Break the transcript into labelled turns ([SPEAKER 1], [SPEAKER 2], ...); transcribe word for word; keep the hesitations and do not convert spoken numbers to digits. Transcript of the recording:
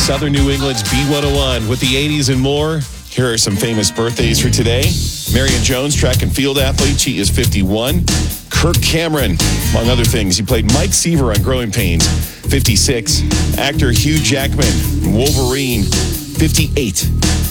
[SPEAKER 1] Southern New England's B one oh one with the eighties and more. Here are some famous birthdays for today. Marion Jones, track and field athlete. She is fifty-one. Kirk Cameron, among other things. He played Mike Seaver on Growing Pains, fifty-six. Actor Hugh Jackman, Wolverine, fifty-eight.